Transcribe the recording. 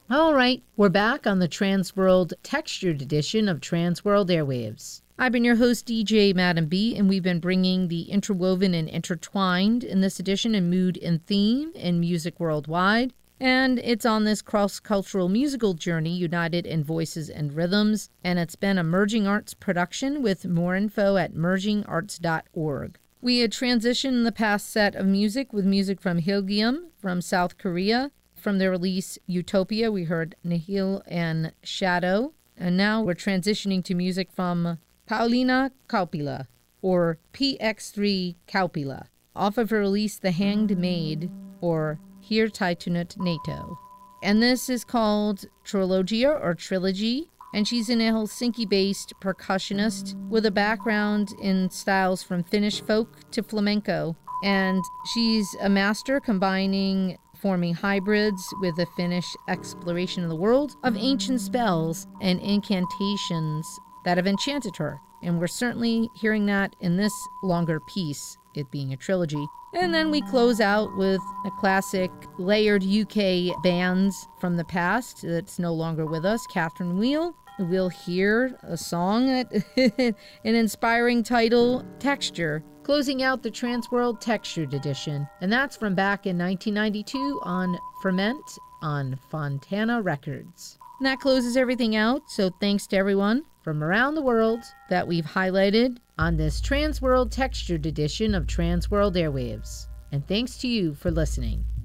All right, we're back on the Transworld Textured edition of Transworld Airwaves. I've been your host, DJ Madam B, and we've been bringing the interwoven and intertwined in this edition in mood and theme in music worldwide. And it's on this cross-cultural musical journey united in voices and rhythms, and it's been a Merging Arts production with more info at mergingarts.org. We had transitioned in the past set of music with music from Hilgium from South Korea. From their release Utopia, we heard Nihil and Shadow. And now we're transitioning to music from Pauliina Kaupila, or PX3 Kaupila, off of her release The Hanged Maid, or Here Taitunut NATO. And this is called Trilogia, or Trilogy, and she's an Helsinki-based percussionist with a background in styles from Finnish folk to flamenco. And she's a master forming hybrids with a Finnish exploration of the world of ancient spells and incantations that have enchanted her. And we're certainly hearing that in this longer piece, it being a trilogy. And then we close out with a classic layered UK bands from the past that's no longer with us, Catherine Wheel. We'll hear a song that an inspiring title, Texture, closing out the Transworld Textured edition. And that's from back in 1992 on Ferment on Fontana Records. And that closes everything out, so thanks to everyone from around the world that we've highlighted on this Transworld Textured edition of Transworld Airwaves. And thanks to you for listening.